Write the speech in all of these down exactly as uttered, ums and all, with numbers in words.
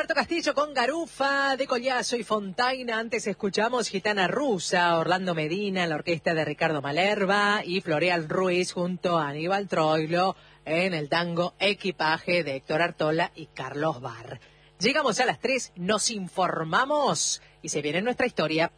Roberto Castillo con Garufa, de Collazo y Fontaina. Antes escuchamos Gitana Rusa, Orlando Medina en la orquesta de Ricardo Malerba y Floreal Ruiz junto a Aníbal Troilo en el tango Equipaje de Héctor Artola y Carlos Barr. Llegamos a las tres, nos informamos y se viene nuestra historia.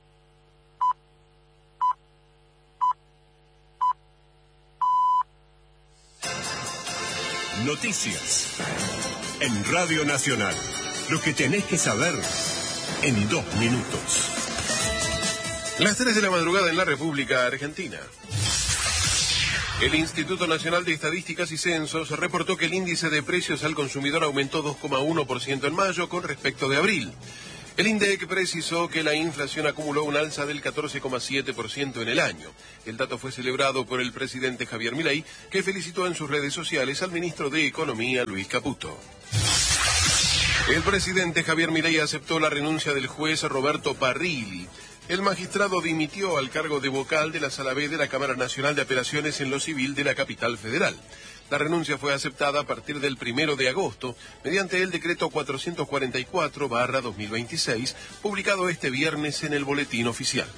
Noticias en Radio Nacional. Lo que tenés que saber en dos minutos. Las tres de la madrugada en la República Argentina. El Instituto Nacional de Estadísticas y Censos reportó que el índice de precios al consumidor aumentó dos coma uno por ciento en mayo con respecto de abril. El INDEC precisó que la inflación acumuló un alza del catorce coma siete por ciento en el año. El dato fue celebrado por el presidente Javier Milei, que felicitó en sus redes sociales al ministro de Economía, Luis Caputo. El presidente Javier Milei aceptó la renuncia del juez Roberto Parrilli. El magistrado dimitió al cargo de vocal de la Sala B de la Cámara Nacional de Apelaciones en lo Civil de la capital federal. La renuncia fue aceptada a partir del primero de agosto mediante el decreto cuatrocientos cuarenta y cuatro barra dos mil veintiséis, publicado este viernes en el Boletín Oficial.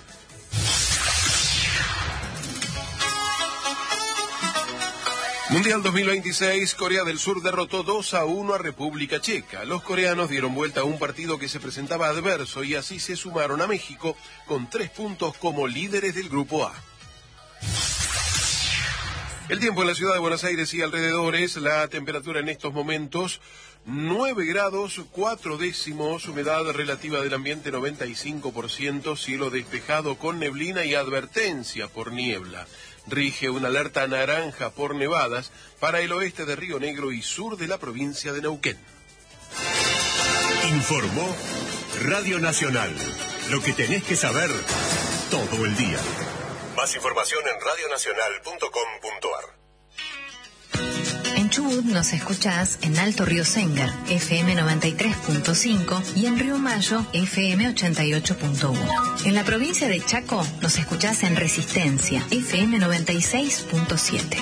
Mundial dos mil veintiséis, Corea del Sur derrotó dos a uno a República Checa. Los coreanos dieron vuelta a un partido que se presentaba adverso y así se sumaron a México con tres puntos como líderes del Grupo A. El tiempo en la ciudad de Buenos Aires y alrededores, la temperatura en estos momentos nueve grados, cuatro décimos, humedad relativa del ambiente noventa y cinco por ciento, cielo despejado con neblina y advertencia por niebla. Rige una alerta naranja por nevadas para el oeste de Río Negro y sur de la provincia de Neuquén. Informó Radio Nacional. Lo que tenés que saber todo el día. Más información en radio nacional punto com punto a r. En Chubut nos escuchás en Alto Río Sengar, F M noventa y tres punto cinco y en Río Mayo, F M ochenta y ocho punto uno. En la provincia de Chaco nos escuchás en Resistencia, F M noventa y seis punto siete.